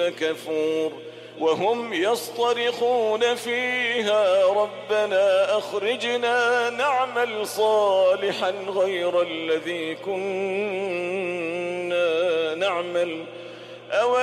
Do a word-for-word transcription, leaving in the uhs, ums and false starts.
كفور وهم يصطرخون فيها ربنا أخرجنا نعمل صالحا غير الذي كنا نعمل